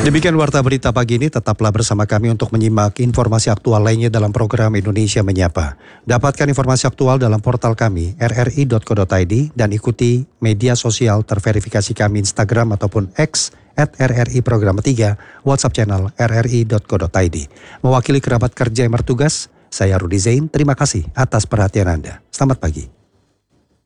Demikian Warta Berita pagi ini, tetaplah bersama kami untuk menyimak informasi aktual lainnya dalam program Indonesia Menyapa. Dapatkan informasi aktual dalam portal kami rri.co.id dan ikuti media sosial terverifikasi kami Instagram ataupun X @RRI Program 3, WhatsApp channel rri.co.id. Mewakili kerabat kerja yang bertugas, saya Rudi Zain, terima kasih atas perhatian Anda. Selamat pagi.